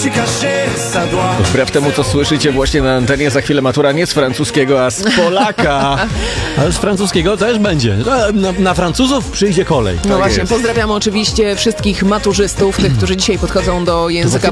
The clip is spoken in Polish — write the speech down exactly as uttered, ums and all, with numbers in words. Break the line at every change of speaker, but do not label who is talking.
Wbrew temu, co słyszycie właśnie na antenie, za chwilę matura nie z francuskiego, a z Polaka.
Ale z francuskiego też będzie. Na, na Francuzów przyjdzie kolej.
No
Tak
właśnie,
jest.
pozdrawiam oczywiście wszystkich maturzystów, tych, którzy dzisiaj podchodzą do języka